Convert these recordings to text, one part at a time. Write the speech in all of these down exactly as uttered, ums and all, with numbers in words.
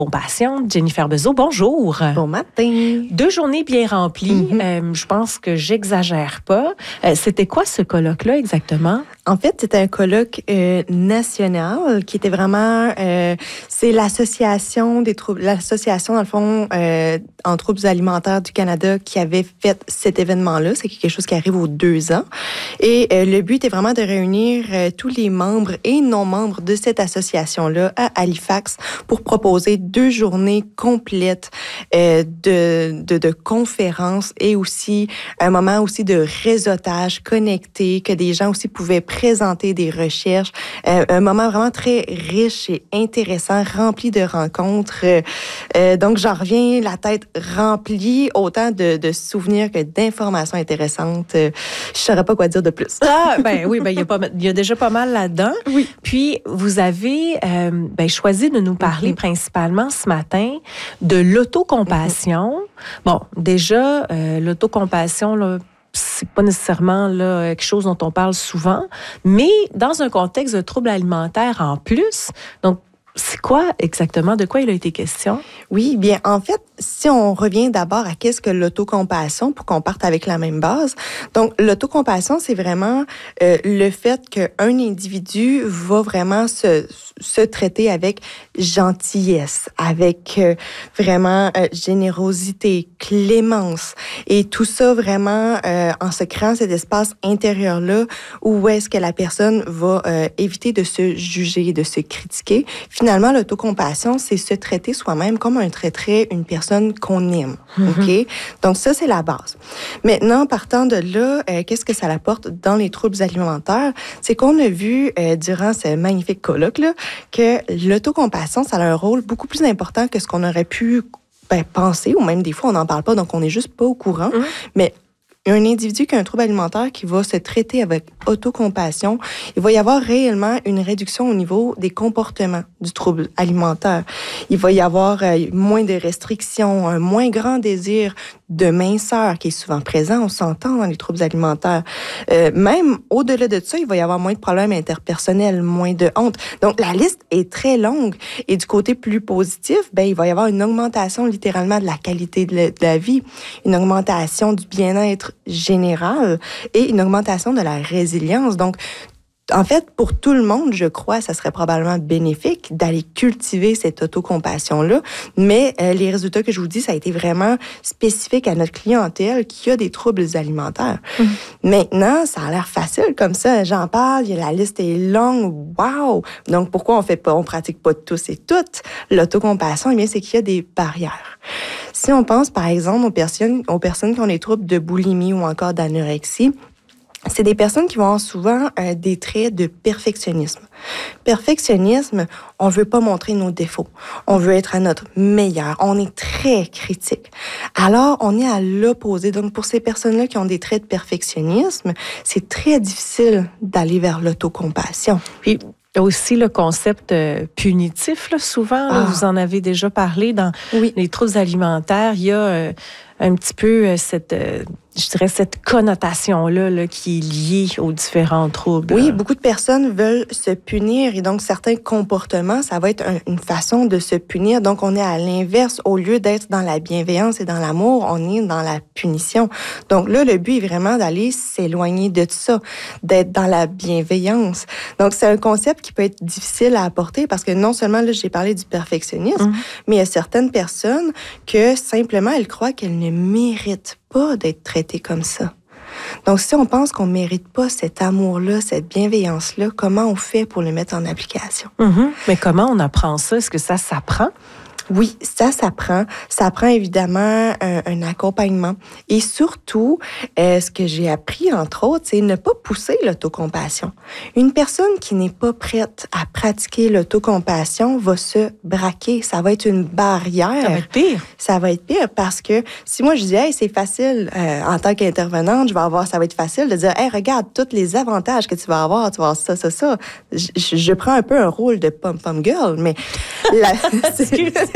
Compassion, Jennifer Bezeau, bonjour. Bon matin. Deux journées bien remplies. Mm-hmm. Euh, je pense que j'exagère pas. Euh, c'était quoi ce colloque-là exactement? En fait, c'était un colloque euh, national qui était vraiment, euh, c'est l'association des troubles, l'association dans le fond euh, en troubles alimentaires du Canada qui avait fait cet événement-là. C'est quelque chose qui arrive aux deux ans. Et euh, le but était vraiment de réunir euh, tous les membres et non-membres de cette association-là à Halifax pour proposer deux journées complètes euh, de, de, de conférences et aussi un moment aussi de réseautage connecté, que des gens aussi pouvaient présenter des recherches. Euh, un moment vraiment très riche et intéressant, rempli de rencontres. Euh, donc, j'en reviens la tête remplie, autant de, de souvenirs que d'informations intéressantes. Euh, je ne saurais pas quoi dire de plus. Ah, ben oui, ben il y a pas, il y a déjà pas mal là-dedans. Oui. Puis, vous avez euh, ben, choisi de nous parler mm-hmm. principalement ce matin de l'autocompassion. Mm-hmm. Bon, déjà, euh, l'autocompassion, là, c'est pas nécessairement là, quelque chose dont on parle souvent, mais dans un contexte de troubles alimentaires en plus. Donc, c'est quoi exactement? De quoi il a été question? Oui, bien, en fait, si on revient d'abord à qu'est-ce que l'autocompassion pour qu'on parte avec la même base. Donc, l'autocompassion, c'est vraiment euh, le fait qu'un individu va vraiment se, se traiter avec gentillesse, avec euh, vraiment euh, générosité, clémence. Et tout ça vraiment euh, en se créant cet espace intérieur-là où est-ce que la personne va euh, éviter de se juger, de se critiquer. Finalement, l'autocompassion, c'est se traiter soi-même comme on traiterait une personne qu'on aime. Mm-hmm. OK? Donc, ça, c'est la base. Maintenant, partant de là, euh, qu'est-ce que ça apporte dans les troubles alimentaires? C'est qu'on a vu, euh, durant ce magnifique colloque-là, que l'autocompassion, ça a un rôle beaucoup plus important que ce qu'on aurait pu ben, penser, ou même des fois, on n'en parle pas, donc on n'est juste pas au courant. Mm-hmm. Mais un individu qui a un trouble alimentaire qui va se traiter avec autocompassion, il va y avoir réellement une réduction au niveau des comportements du trouble alimentaire. Il va y avoir euh, moins de restrictions, un moins grand désir de minceur qui est souvent présent, on s'entend dans les troubles alimentaires. Euh, même au-delà de ça, il va y avoir moins de problèmes interpersonnels, moins de honte. Donc, la liste est très longue. Et du côté plus positif, ben, il va y avoir une augmentation littéralement de la qualité de la, de la vie, une augmentation du bien-être général et une augmentation de la résilience. Donc, en fait, pour tout le monde, je crois, ça serait probablement bénéfique d'aller cultiver cette autocompassion-là. Mais euh, les résultats que je vous dis, ça a été vraiment spécifique à notre clientèle qui a des troubles alimentaires. Mmh. Maintenant, ça a l'air facile comme ça. J'en parle, la liste est longue. Wow! Donc, pourquoi on fait pas, on pratique pas tous et toutes l'autocompassion? Eh bien, c'est qu'il y a des barrières. Si on pense, par exemple, aux personnes, aux personnes qui ont des troubles de boulimie ou encore d'anorexie, c'est des personnes qui vont avoir souvent euh, des traits de perfectionnisme. Perfectionnisme, on veut pas montrer nos défauts. On veut être à notre meilleur. On est très critique. Alors, on est à l'opposé. Donc, pour ces personnes-là qui ont des traits de perfectionnisme, c'est très difficile d'aller vers l'autocompassion. Puis, il y a aussi le concept euh, punitif, là, souvent. Ah. Là, vous en avez déjà parlé dans oui. les troubles alimentaires. Il y a euh, un petit peu euh, cette... Euh, je dirais, cette connotation-là là, qui est liée aux différents troubles. Oui, beaucoup de personnes veulent se punir et donc certains comportements, ça va être un, une façon de se punir. Donc, on est à l'inverse. Au lieu d'être dans la bienveillance et dans l'amour, on est dans la punition. Donc là, le but est vraiment d'aller s'éloigner de ça, d'être dans la bienveillance. Donc, c'est un concept qui peut être difficile à apporter parce que non seulement, là, j'ai parlé du perfectionnisme, mm-hmm. mais il y a certaines personnes que simplement, elles croient qu'elles ne méritent pas d'être traité comme ça. Donc, si on pense qu'on ne mérite pas cet amour-là, cette bienveillance-là, comment on fait pour le mettre en application? Mm-hmm. Mais comment on apprend ça? Est-ce que ça s'apprend? Oui, ça s'apprend. Ça prend évidemment un, un accompagnement. Et surtout, euh, ce que j'ai appris, entre autres, c'est ne pas pousser l'autocompassion. Une personne qui n'est pas prête à pratiquer l'autocompassion va se braquer. Ça va être une barrière. Ça va être pire. Ça va être pire parce que si moi je dis, hey, c'est facile, euh, en tant qu'intervenante, je vais avoir, ça va être facile de dire, hey, regarde tous les avantages que tu vas avoir, tu vas avoir ça, ça, ça. Je, je, je prends un peu un rôle de pom-pom girl, mais la, c'est,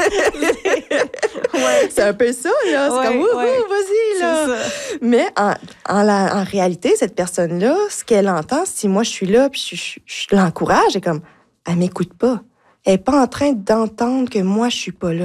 ouais. c'est un peu ça, là. C'est ouais, comme, ouh, ouais. vas-y, là. Mais en, en, la, en réalité, cette personne-là, ce qu'elle entend, si moi je suis là, puis je, je, je l'encourage, elle est comme, elle m'écoute pas. elle n'est pas en train d'entendre que moi, je suis pas là.